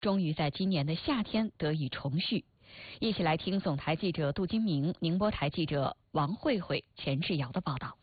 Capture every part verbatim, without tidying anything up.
终于在今年的夏天得以重续。一起来听总台记者杜金明、宁波台记者王慧慧、钱志尧的报道。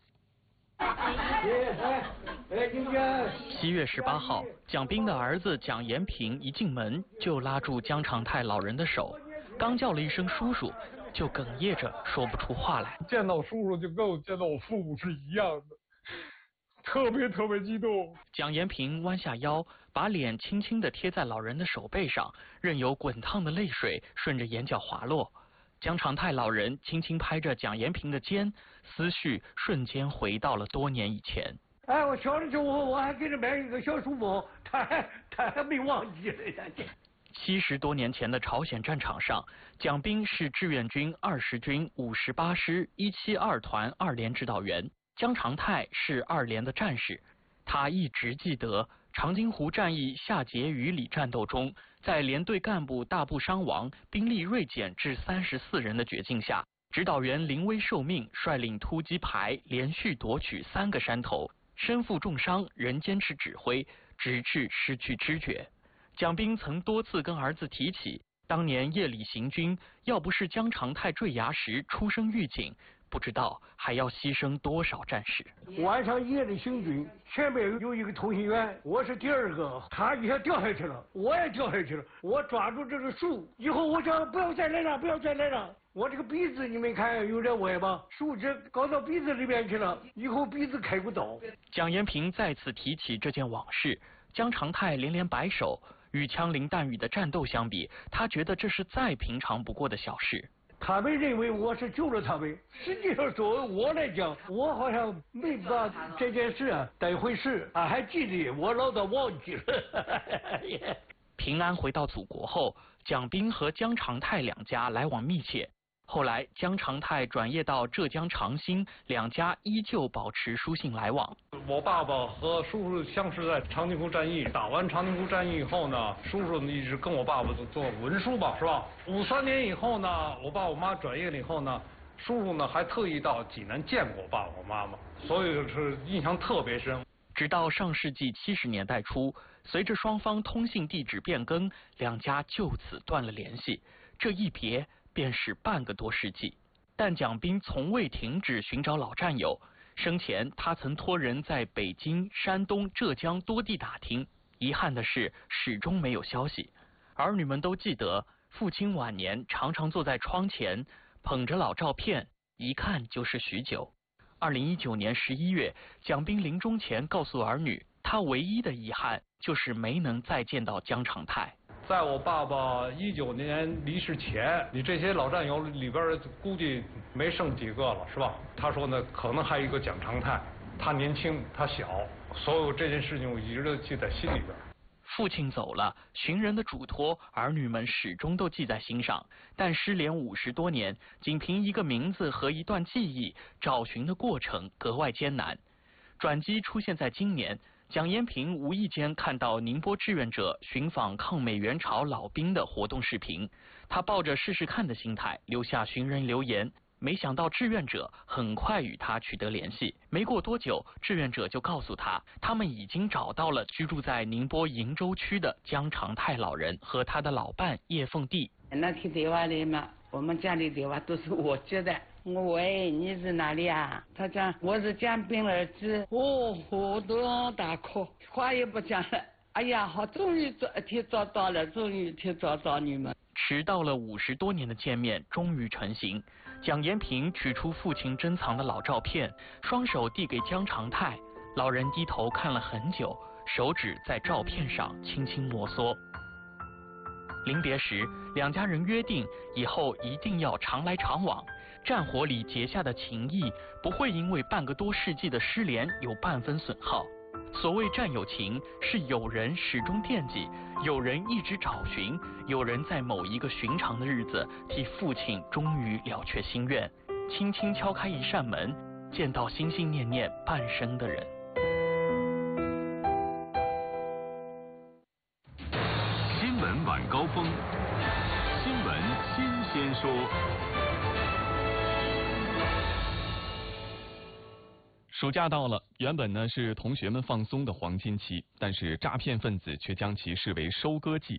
七月十八号，蒋斌的儿子蒋延平一进门就拉住姜长泰老人的手，刚叫了一声叔叔，就哽咽着说不出话来。 见到叔叔就跟我见到我父母是一样的，特别特别激动。 蒋延平弯下腰，把脸轻轻地贴在老人的手背上，任由滚烫的泪水顺着眼角滑落。姜长泰老人轻轻拍着蒋延平的肩，思绪瞬间回到了多年以前。 哎，我小的时候我还给他买一个小书包，他还他还没忘记了。 七十多年前的朝鲜战场上，蒋斌是志愿军二十军五十八师一七二团二连指导员，姜长泰是二连的战士。他一直记得长津湖战役夏碣隅里战斗中，在连队干部大部伤亡、兵力锐减至三十四人的绝境下，指导员临危受命，率领突击排连续夺取三个山头，身负重伤仍坚持指挥，直至失去知觉。蒋斌曾多次跟儿子提起，当年夜里行军，要不是姜长泰坠崖时出声预警，不知道还要牺牲多少战士。 晚上夜里行军，前面有一个通信员，我是第二个，他一下掉下去了，我也掉下去了，我抓住这个树，以后我叫不要再来了，不要再来了。我这个鼻子你们看有点歪吧，树枝搞到鼻子里边去了，以后鼻子开不到。 蒋延平再次提起这件往事，姜长泰连连摆手。与枪林弹雨的战斗相比，他觉得这是再平常不过的小事。 他们认为我是救了他们，实际上作为我来讲，我好像没把这件事啊当一回事啊，还记得我老早忘记了。 平安回到祖国后，蒋斌和姜长泰两家来往密切。后来姜长泰转业到浙江长兴，两家依旧保持书信来往。 我爸爸和叔叔相识在长津湖战役，打完长津湖战役以后呢，叔叔一直跟我爸爸做文书吧，是吧？五三年以后呢，我爸我妈转业了以后呢，叔叔呢还特意到济南见过我爸爸我妈妈，所以是印象特别深。 直到上世纪七十年代初，随着双方通信地址变更，两家就此断了联系。这一别便是半个多世纪，但蒋斌从未停止寻找老战友。生前他曾托人在北京、山东、浙江多地打听，遗憾的是始终没有消息。儿女们都记得，父亲晚年常常坐在窗前，捧着老照片，一看就是许久。二零一九年十一月，蒋斌临终前告诉儿女，他唯一的遗憾就是没能再见到姜长泰。 在我爸爸一九年离世前，你这些老战友里边估计没剩几个了，是吧？他说呢，可能还有一个蒋长泰，他年轻，他小，所有这件事情我一直都记在心里边。 父亲走了，寻人的嘱托，儿女们始终都记在心上。但失联五十多年，仅凭一个名字和一段记忆，找寻的过程格外艰难。转机出现在今年。蒋延平无意间看到宁波志愿者寻访抗美援朝老兵的活动视频，他抱着试试看的心态留下寻人留言，没想到志愿者很快与他取得联系。没过多久，志愿者就告诉他，他们已经找到了居住在宁波鄞州区的姜长泰老人和他的老伴叶凤娣。 那天电话里嘛，我们家里电话都是我接的。我喂，你是哪里啊？他讲我是蒋斌儿子。哦，我都大哭，话也不讲了。哎呀，好，终于找一天找到了，终于一天找到你们。 迟到了五十多年的见面终于成型。蒋延平取出父亲珍藏的老照片，双手递给姜长泰。老人低头看了很久，手指在照片上轻轻摩挲。临别时，两家人约定以后一定要常来常往。战火里结下的情谊不会因为半个多世纪的失联有半分损耗。所谓战友情，是有人始终惦记，有人一直找寻，有人在某一个寻常的日子替父亲终于了却心愿，轻轻敲开一扇门，见到心心念念半生的人。 新闻晚高峰，新闻新鲜说。 暑假到了，原本呢是同学们放松的黄金期，但是诈骗分子却将其视为收割季。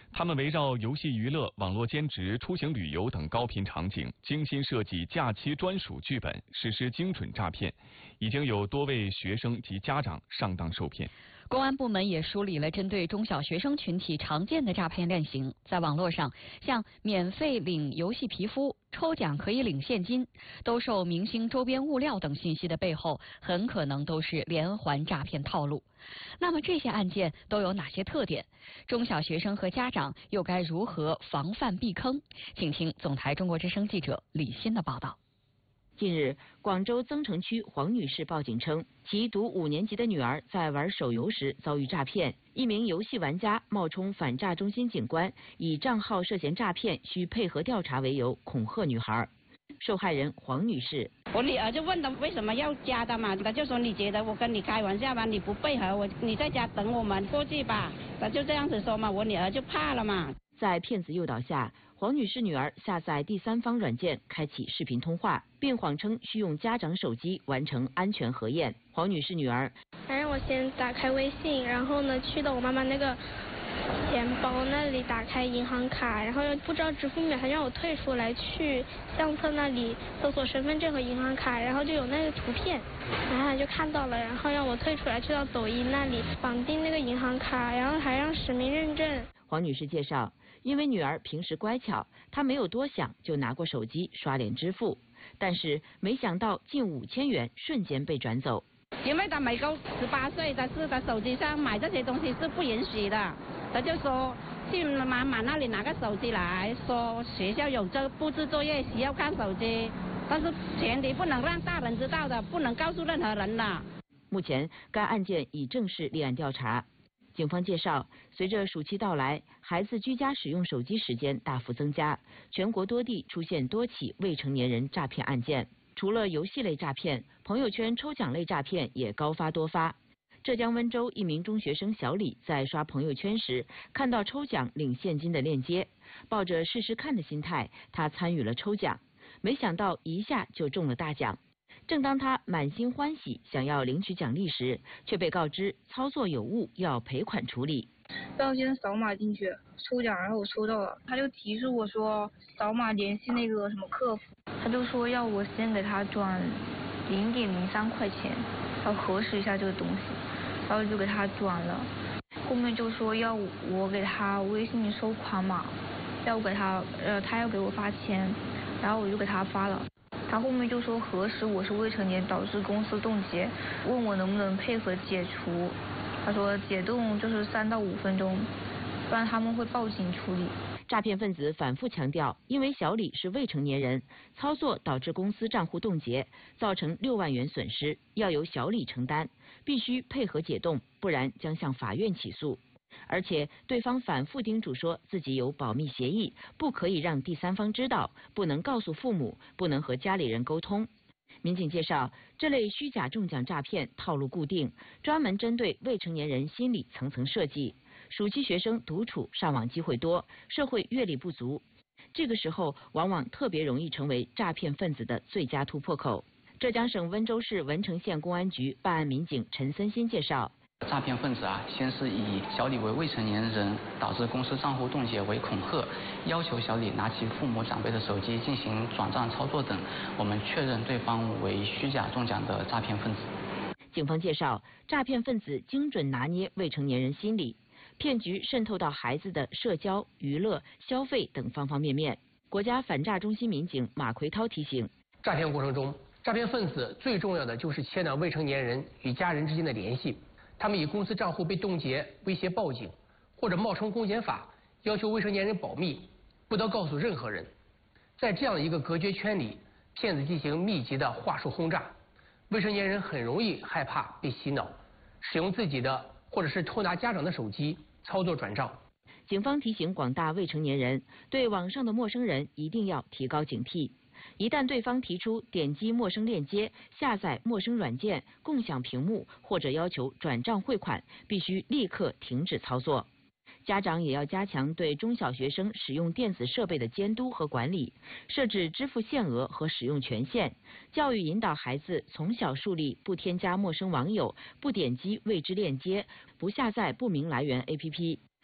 他们围绕游戏娱乐、网络兼职、出行旅游等高频场景，精心设计假期专属剧本，实施精准诈骗。已经有多位学生及家长上当受骗。 公安部门也梳理了针对中小学生群体常见的诈骗类型，在网络上，像免费领游戏皮肤、抽奖可以领现金、兜售明星周边物料等信息的背后，很可能都是连环诈骗套路。那么这些案件都有哪些特点？中小学生和家长又该如何防范避坑？请听总台中国之声记者李欣的报道。 近日，广州增城区黄女士报警称，其读五年级的女儿在玩手游时遭遇诈骗。一名游戏玩家冒充反诈中心警官，以账号涉嫌诈骗需配合调查为由恐吓女孩。受害人黄女士： 我女儿就问他为什么要加的嘛，他就说你觉得我跟你开玩笑吗？你不配合我，你在家等我们过去吧。他就这样子说嘛，我女儿就怕了嘛。 在骗子诱导下，黄女士女儿下载第三方软件，开启视频通话，并谎称需用家长手机完成安全核验。黄女士女儿： 他让我先打开微信，然后呢去到我妈妈那个钱包那里打开银行卡，然后又不知道支付密码，他让我退出来去相册那里搜索身份证和银行卡，然后就有那个图片，然后他就看到了，然后让我退出来去到抖音那里绑定那个银行卡，然后还让实名认证。 黄女士介绍，因为女儿平时乖巧，她没有多想就拿过手机刷脸支付，但是没想到近五千元瞬间被转走。 因为他没够十八岁，但是他手机上买这些东西是不允许的，他就说去妈妈那里拿个手机来，说学校有这个布置作业需要看手机，但是前提不能让大人知道的，不能告诉任何人的。 目前该案件已正式立案调查。警方介绍，随着暑期到来，孩子居家使用手机时间大幅增加，全国多地出现多起未成年人诈骗案件。除了游戏类诈骗，朋友圈抽奖类诈骗也高发多发。浙江温州一名中学生小李在刷朋友圈时，看到抽奖领现金的链接，抱着试试看的心态，他参与了抽奖，没想到一下就中了大奖。正当他满心欢喜想要领取奖励时，却被告知操作有误，要赔款处理。 要先扫码进去抽奖，然后我抽到了，他就提示我说扫码联系那个什么客服，他就说要我先给他转零点零三块钱，要核实一下这个东西，然后就给他转了。后面就说要我给他微信收款码，要给他呃他要给我发钱，然后我就给他发了。他后面就说核实我是未成年导致公司冻结，问我能不能配合解除。他说解冻就是三到五分钟，不然他们会报警处理。 诈骗分子反复强调，因为小李是未成年人，操作导致公司账户冻结，造成六万元损失，要由小李承担，必须配合解冻，不然将向法院起诉。而且对方反复叮嘱说自己有保密协议，不可以让第三方知道，不能告诉父母，不能和家里人沟通。民警介绍，这类虚假中奖诈骗套路固定，专门针对未成年人心理层层设计。暑期学生独处上网机会多，社会阅历不足，这个时候往往特别容易成为诈骗分子的最佳突破口。浙江省温州市文成县公安局办案民警陈森新介绍， 诈骗分子啊，先是以小李为未成年人，导致公司账户冻结为恐吓，要求小李拿起父母长辈的手机进行转账操作等，我们确认对方为虚假中奖的诈骗分子。 警方介绍，诈骗分子精准拿捏未成年人心理，骗局渗透到孩子的社交、娱乐、消费等方方面面。国家反诈中心民警马奎涛提醒， 诈骗过程中，诈骗分子最重要的就是切断未成年人与家人之间的联系。他们以公司账户被冻结威胁报警，或者冒充公检法要求未成年人保密，不得告诉任何人。在这样一个隔绝圈里，骗子进行密集的话术轰炸，未成年人很容易害怕被洗脑，使用自己的或者是偷拿家长的手机操作转账。 警方提醒广大未成年人，对网上的陌生人一定要提高警惕。一旦对方提出点击陌生链接、下载陌生软件、共享屏幕或者要求转账汇款，必须立刻停止操作。家长也要加强对中小学生使用电子设备的监督和管理，设置支付限额和使用权限，教育引导孩子从小树立不添加陌生网友、不点击未知链接、不下载不明来源 A P P。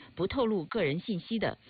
不透露个人信息的，